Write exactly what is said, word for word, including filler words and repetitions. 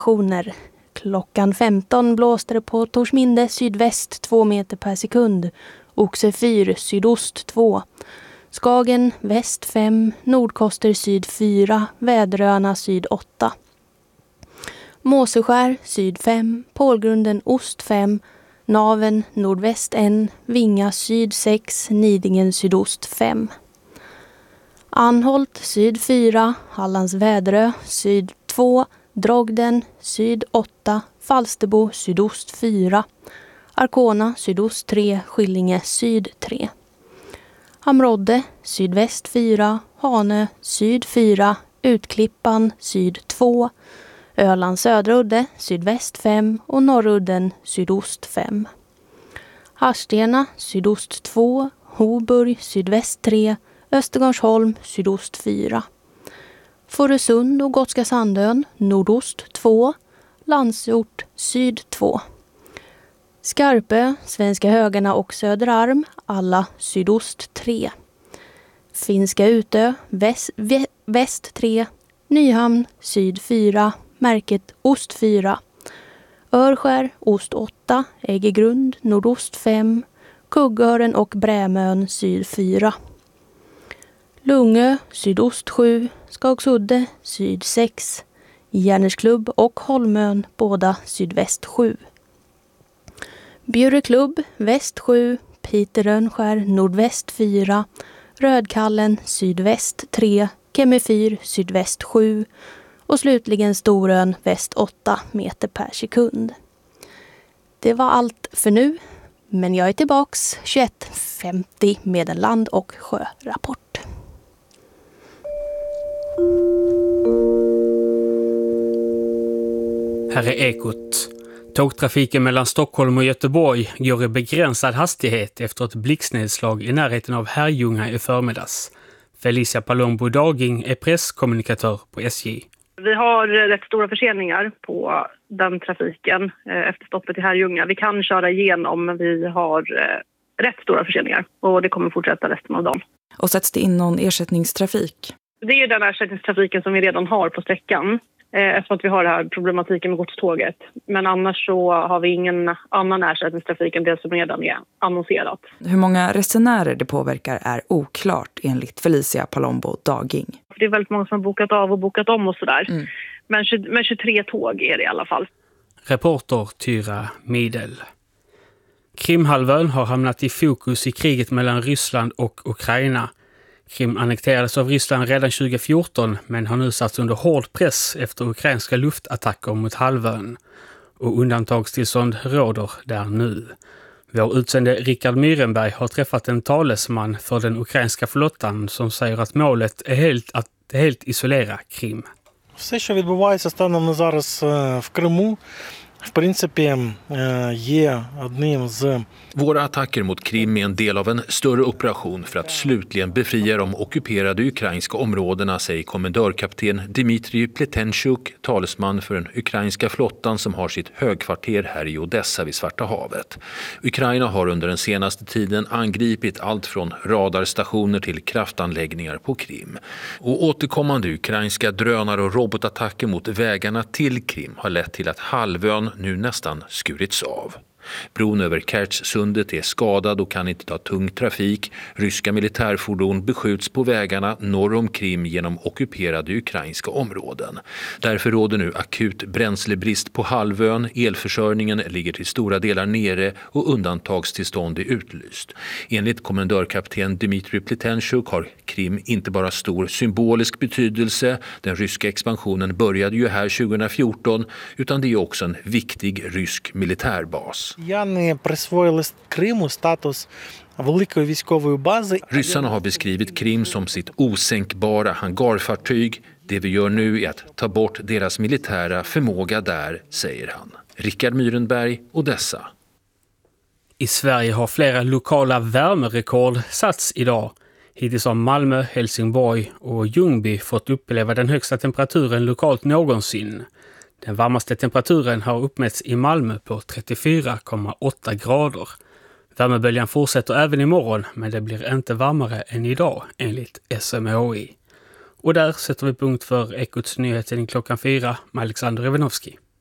Klockan femton blåste det på Torsminde sydväst två meter per sekund. Oxe fyra sydost två. Skagen väst fem, Nordkoster syd fyra, Väderöarna syd åtta. Måseskär syd fem, Pålgrunden ost fem, Naven nordväst ett, Vinga syd sex, Nidingen sydost fem. Anholt syd fyra, Hallands Väderö syd två, Drogden syd åtta, Falsterbo sydost fyra, Arkona sydost tre, Skillinge syd tre. Hamrodde sydväst fyra, Hanö syd fyra, Utklippan syd två, Öland söderudde sydväst fem och Norrudden sydost fem. Harstena sydost två, Hoburg sydväst tre, Östergårdsholm sydost fyra. Fårösund och Gotska Sandön nordost två, Landsort syd två. Skarpö, Svenska Högarna och Söderarm alla sydost tre. Finska Utö väst, vä, väst tre, Nyhamn syd fyra, Märket ost fyra. Örskär ost åtta, Äggegrund nordost fem, Kuggören och Brämön syd fyra. Lungö sydost sju, Skagsudde syd sex, Järnesklubb och Holmön båda sydväst sju. Bjureklubb väst sju, Piterönskär nordväst fyra, Rödkallen sydväst tre, Kemifyr sydväst sju och slutligen Storön väst åtta meter per sekund. Det var allt för nu, men jag är tillbaks tjugoett femtio med en land- och sjörapport. Här är Ekot. Tågtrafiken mellan Stockholm och Göteborg går i begränsad hastighet efter ett blixtnedslag i närheten av Herrljunga i förmiddags. Felicia Palombo Daging är presskommunikatör på S J. Vi har rätt stora förseningar på den trafiken efter stoppet i Herrljunga. Vi kan köra igenom, men vi har rätt stora förseningar och det kommer fortsätta resten av dagen. Och sätts det in någon ersättningstrafik? Det är den ersättningstrafiken som vi redan har på sträckan. Eftersom att vi har den här problematiken med godståget. Men annars så har vi ingen annan ersättningstrafik än det som redan är annonserat. Hur många resenärer det påverkar är oklart enligt Felicia Palombo Daging. Det är väldigt många som har bokat av och bokat om och sådär. Mm. Men, men tjugotre tåg är det i alla fall. Reporter Tyra Midel. Krimhalvön har hamnat i fokus i kriget mellan Ryssland och Ukraina. Krim annekterades av Ryssland redan tjugo fjorton men har nu satts under hård press efter ukrainska luftattacker mot halvön. Och undantagstillstånd råder där nu. Vår utsände Rickard Myrenberg har träffat en talesman för den ukrainska flottan som säger att målet är helt att helt isolera Krim. Все, що відбувається станом на зараз в Криму, в принципі, є одним з... Våra attacker mot Krim är en del av en större operation för att slutligen befria de ockuperade ukrainska områdena, säger kommendörkapten Dmitrij Pletenchuk, talesman för den ukrainska flottan som har sitt högkvarter här i Odessa vid Svarta havet. Ukraina har under den senaste tiden angripit allt från radarstationer till kraftanläggningar på Krim. Och återkommande ukrainska drönare och robotattacker mot vägarna till Krim har lett till att halvön nu nästan skurits av. Bron över Kertjsundet är skadad och kan inte ta tung trafik. Ryska militärfordon beskjuts på vägarna norr om Krim genom ockuperade ukrainska områden. Därför råder nu akut bränslebrist på halvön. Elförsörjningen ligger till stora delar nere och undantagstillstånd är utlyst. Enligt kommendörkapten Dmitrij Pletenchuk har Krim inte bara stor symbolisk betydelse. Den ryska expansionen började ju här tjugo fjorton, utan det är också en viktig rysk militärbas. Ryssarna har beskrivit Krim som sitt osänkbara hangarfartyg. Det vi gör nu är att ta bort deras militära förmåga där, säger han. Rickard Myrenberg, Odessa. I Sverige har flera lokala värmerekord satts idag. Hittills har Malmö, Helsingborg och Ljungby fått uppleva den högsta temperaturen lokalt någonsin. Den varmaste temperaturen har uppmätts i Malmö på trettiofyra komma åtta grader. Värmeböljan fortsätter även imorgon, men det blir inte varmare än idag enligt S M H I. Och där sätter vi punkt för Ekots nyheter klockan fyra med Alexander Evenovski.